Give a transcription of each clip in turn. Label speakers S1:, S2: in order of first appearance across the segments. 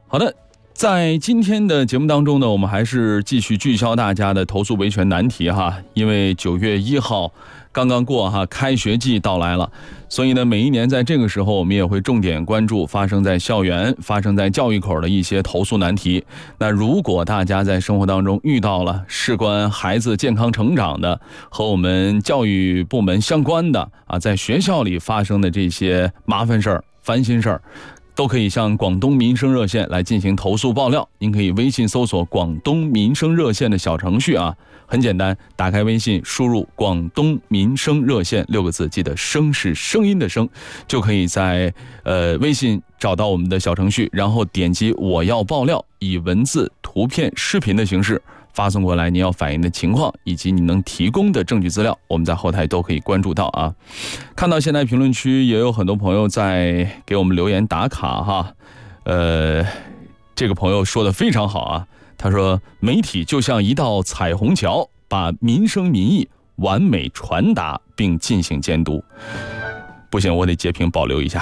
S1: 好的，在今天的节目当中呢，我们还是继续聚焦大家的投诉维权难题哈。因为9月1号刚刚过哈，开学季到来了，所以呢，每一年在这个时候，我们也会重点关注发生在校园、发生在教育口的一些投诉难题。那如果大家在生活当中遇到了事关孩子健康成长的，和我们教育部门相关的在学校里发生的这些麻烦事儿、烦心事儿，都可以向广东民生热线来进行投诉爆料。您可以微信搜索广东民生热线的小程序很简单，打开微信输入广东民生热线6个字，记得声是声音的声，就可以在微信找到我们的小程序，然后点击我要爆料，以文字、图片、视频的形式发送过来您要反映的情况以及你能提供的证据资料，我们在后台都可以关注到看到现在评论区也有很多朋友在给我们留言打卡这个朋友说的非常好他说媒体就像一道彩虹桥，把民生民意完美传达并进行监督。不行，我得截屏保留一下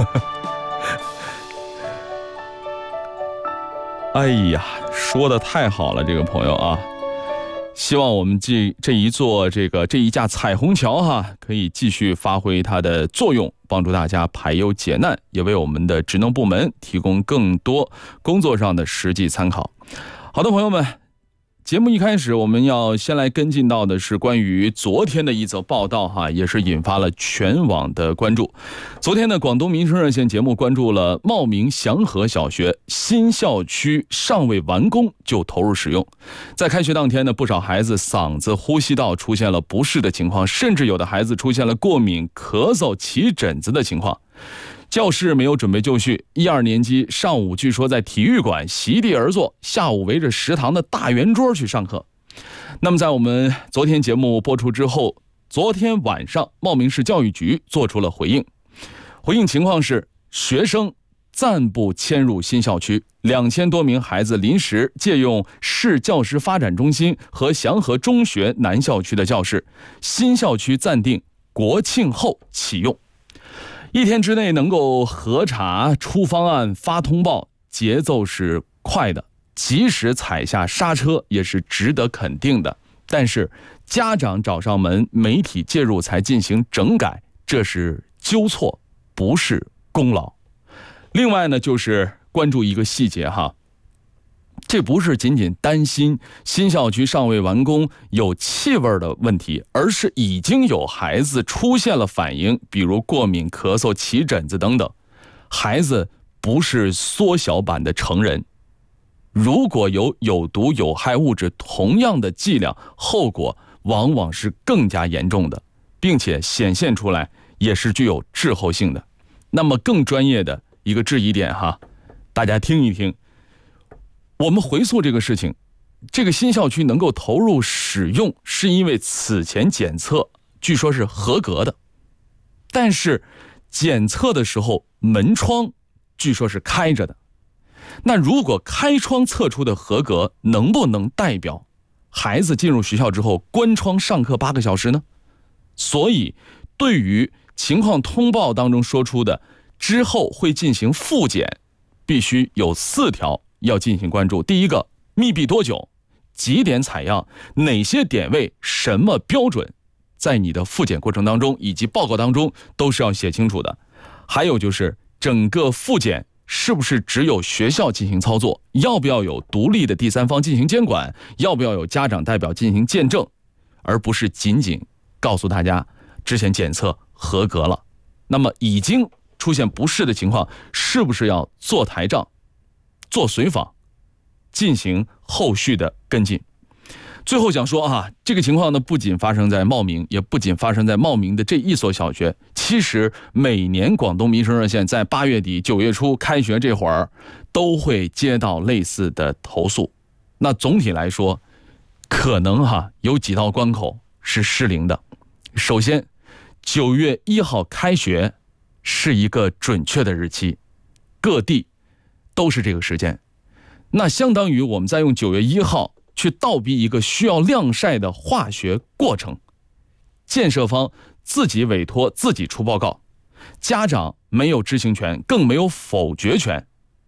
S1: 哎呀，说的太好了，这个朋友希望我们这一架彩虹桥可以继续发挥它的作用，帮助大家排忧解难，也为我们的职能部门提供更多工作上的实际参考。好的，朋友们，节目一开始我们要先来跟进到的是关于昨天的一则报道也是引发了全网的关注。昨天的广东民生热线节目关注了茂名祥和小学新校区尚未完工就投入使用。在开学当天呢，不少孩子嗓子、呼吸道出现了不适的情况，甚至有的孩子出现了过敏、咳嗽、起疹子的情况。教室没有准备就绪，1、2年级上午据说在体育馆席地而坐，下午围着食堂的大圆桌去上课。那么在我们昨天节目播出之后，昨天晚上茂名市教育局做出了回应。回应情况是，学生暂不迁入新校区，2000多名孩子临时借用市教师发展中心和祥和中学南校区的教室，新校区暂定国庆后启用。1天之内能够核查、出方案、发通报，节奏是快的，及时踩下刹车也是值得肯定的。但是家长找上门，媒体介入才进行整改，这是纠错，不是功劳。另外呢，就是关注一个细节这不是仅仅担心新校区尚未完工有气味的问题，而是已经有孩子出现了反应，比如过敏、咳嗽、起疹子等等。孩子不是缩小版的成人，如果有毒有害物质同样的剂量，后果往往是更加严重的，并且显现出来也是具有滞后性的。那么更专业的一个质疑点大家听一听。我们回溯这个事情，这个新校区能够投入使用，是因为此前检测据说是合格的，但是检测的时候门窗据说是开着的。那如果开窗测出的合格，能不能代表孩子进入学校之后关窗上课8个小时呢？所以对于情况通报当中说出的之后会进行复检，必须有4条要进行关注。第一个，密闭多久，几点采样，哪些点位，什么标准，在你的复检过程当中以及报告当中都是要写清楚的。还有就是整个复检是不是只有学校进行操作，要不要有独立的第三方进行监管，要不要有家长代表进行见证，而不是仅仅告诉大家之前检测合格了。那么已经出现不适的情况，是不是要做台账、做随访，进行后续的跟进。最后想说这个情况呢，不仅发生在茂名，也不仅发生在茂名的这一所小学。其实每年广东民生热线在8月底9月初开学这会儿都会接到类似的投诉。那总体来说，可能有几道关口是失灵的。首先，9月1号开学是一个准确的日期，各地都是这个时间，那相当于我们在用9月1号去倒逼一个需要晾晒的化学过程。建设方自己委托自己出报告，家长没有知情权，更没有否决权。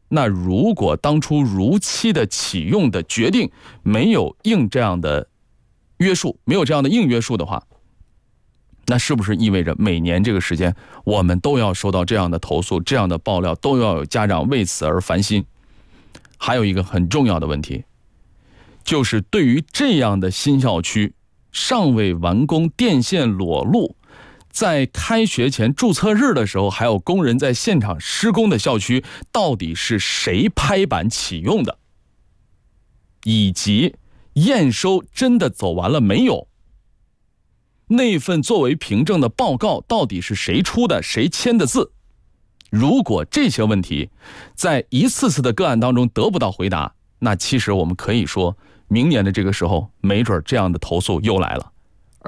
S1: 那如果当初如期的启用的决定没有这样的约束，没有这样的硬约束的话，那是不是意味着每年这个时间我们都要收到这样的投诉，这样的爆料，都要有家长为此而烦心？还有一个很重要的问题，就是对于这样的新校区尚未完工，电线裸露，在开学前注册日的时候还有工人在现场施工的校区，到底是谁拍板启用的？以及验收真的走完了没有？那份作为凭证的报告到底是谁出的，谁签的字？如果这些问题在一次次的个案当中得不到回答，那其实我们可以说明年的这个时候没准这样的投诉又来了，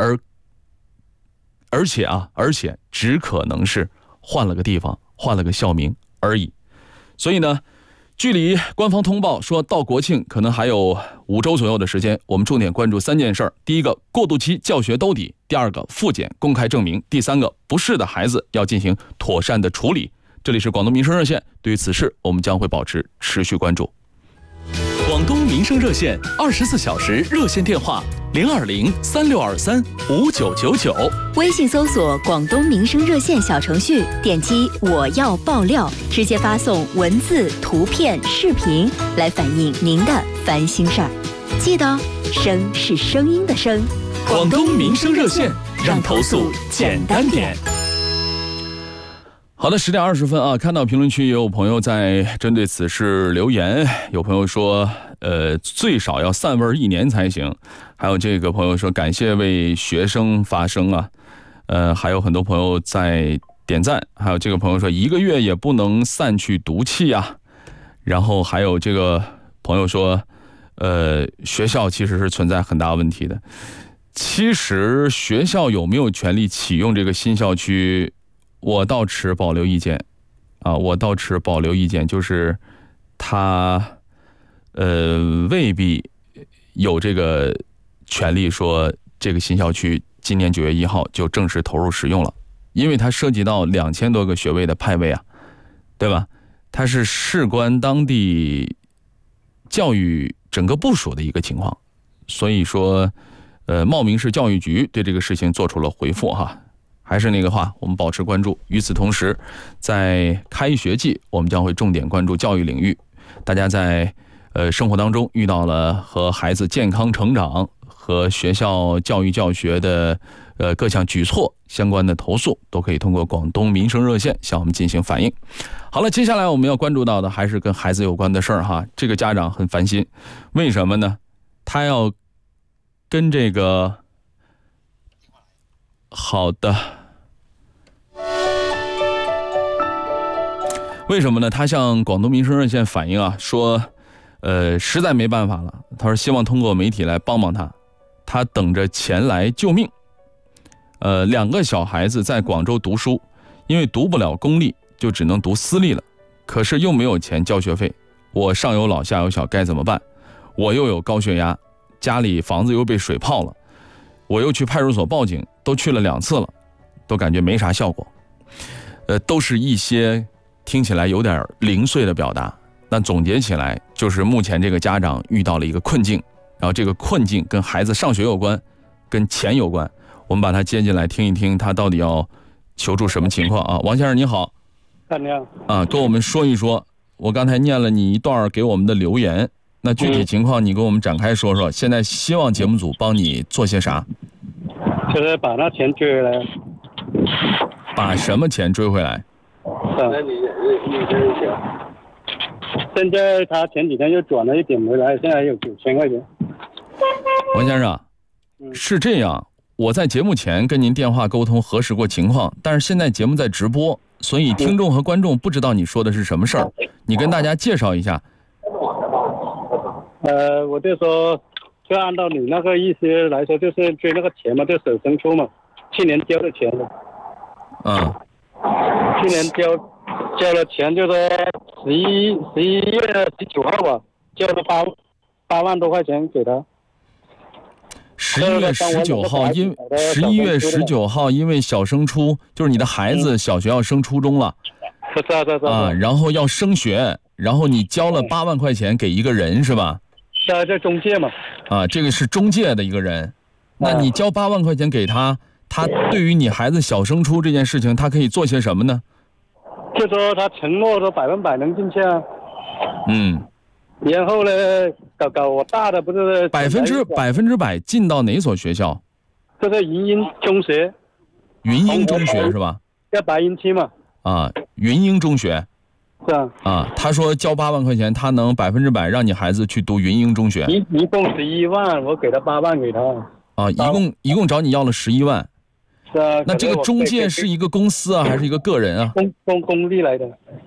S1: 而且只可能是换了个地方，换了个校名而已。所以呢，距离官方通报说到国庆可能还有5周左右的时间，我们重点关注3件事儿：第一个，过渡期教学兜底；第二个，复检公开证明；第三个，不适的孩子要进行妥善的处理。这里是广东民生热线，对于此事我们将会保持持续关注。
S2: 广东民生热线24小时热线电话02036235999，
S3: 微信搜索广东民生热线小程序，点击我要爆料，直接发送文字、图片、视频来反映您的烦心事儿。记得声是声音的声。
S2: 广东民生热线，让投诉简单点。
S1: 好的，10点20分啊，看到评论区也有朋友在针对此事留言，有朋友说最少要散味1年才行，还有这个朋友说感谢为学生发声啊，还有很多朋友在点赞，还有这个朋友说1个月也不能散去毒气啊，然后还有这个朋友说学校其实是存在很大问题的。其实学校有没有权利启用这个新校区，我倒持保留意见啊，就是他未必有这个权利说这个新校区今年9月1号就正式投入使用了，因为它涉及到2000多个学位的派位啊，对吧？它是事关当地教育整个部署的一个情况，所以说茂名市教育局对这个事情做出了回复哈。还是那个话，我们保持关注。与此同时，在开学季，我们将会重点关注教育领域。大家在生活当中遇到了和孩子健康成长和学校教育教学的各项举措相关的投诉，都可以通过广东民生热线向我们进行反映。好了，接下来我们要关注到的还是跟孩子有关的事儿哈。这个家长很烦心，为什么呢？他要跟这个好的。为什么呢？他向广东民生热线反映啊，说实在没办法了，他说希望通过媒体来帮帮他，他等着钱来救命。2个小孩子在广州读书，因为读不了公立，就只能读私立了，可是又没有钱交学费，我上有老下有小该怎么办？我又有高血压，家里房子又被水泡了，我又去派出所报警，都去了2次了，都感觉没啥效果。都是一些听起来有点零碎的表达，那总结起来就是目前这个家长遇到了一个困境，然后这个困境跟孩子上学有关，跟钱有关。我们把他接进来听一听，他到底要求助什么情况啊？王先生你好。
S4: 你好。
S1: 啊，跟我们说一说，我刚才念了你一段给我们的留言，那具体情况你跟我们展开说说。现在希望节目组帮你做些啥？
S4: 就是把那钱追回来。
S1: 把什么钱追回来？
S4: 现在他前几天又转了一点回来，现在有9000块钱。
S1: 王先生，是这样，我在节目前跟您电话沟通核实过情况，但是现在节目在直播，所以听众和观众不知道你说的是什么事儿，你跟大家介绍一下。
S4: 我就说，就按照你那个意思来说，就是追那个钱嘛，就手生出嘛，去年交的钱了。去年交了钱，就是11月19号吧，交了8万多块钱给他。
S1: 11月19号，11月19号，因为小升初，就是你的孩子小学要升初中了。
S4: 是啊。
S1: 然后要升学， 然后你交了8万块钱给一个人是吧？
S4: 这中介嘛。
S1: 啊，这个是中介的一个人。那你交8万块钱给他，他对于你孩子小升初这件事情，他可以做些什么呢？
S4: 就说他承诺说100%能进去啊。然后呢，搞我大的不是
S1: 100%进到哪所学校？
S4: 这是云英中学。
S1: 云英中学是吧？
S4: 在白云区嘛。
S1: 啊，云英中学。
S4: 是啊。
S1: 啊，他说交8万块钱，他能100%让你孩子去读云英中学。
S4: 一共11万，我给他8万给他。
S1: 啊，一共找你要了11万。
S4: 是啊。
S1: 那这个中介是一个公司啊，还是一个个人啊？
S4: 公立来的。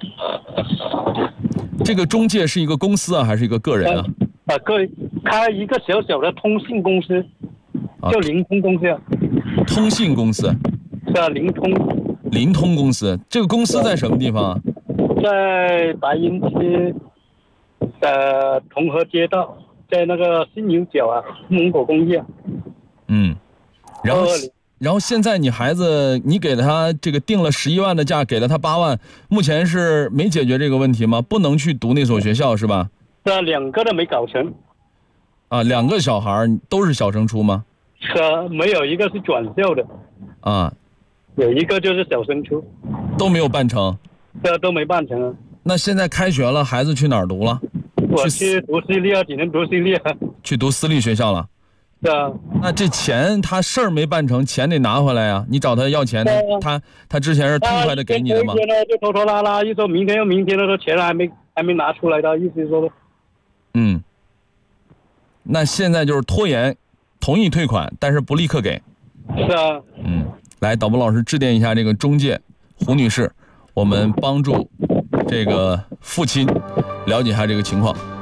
S1: 这个中介是一个公司啊，还是一个个人啊？
S4: 开一个小小的通信公司，叫灵通公司。
S1: 通信公司。
S4: 是啊，灵通
S1: 公司。这个公司在什么地方啊？
S4: 在白云区的同和街道，在那个新牛角啊，蒙古工业。
S1: 然后现在你孩子，你给他这个定了11万的价，给了他8万，目前是没解决这个问题吗？不能去读那所学校是吧？
S4: 是啊，2个都没搞成。
S1: 啊，2个小孩都是小升初吗？
S4: 是啊，没有一个是转校的。
S1: 啊，
S4: 有一个就是小升初。
S1: 都没有办成。
S4: 是啊，都没办成啊。
S1: 那现在开学了，孩子去哪儿读了？
S4: 我去读私立啊，只能读私立啊。去
S1: 读私立学校了。
S4: 是啊。
S1: 那这钱他事儿没办成，钱得拿回来呀。你找他要钱，他之前是痛快的给你的吗？
S4: 就拖拖拉拉，一说明天又明天了，说钱还没拿出来的意思说。
S1: 那现在就是拖延，同意退款，但是不立刻给。
S4: 是啊。
S1: 来，导播老师致电一下这个中介胡女士，我们帮助这个父亲了解一下这个情况。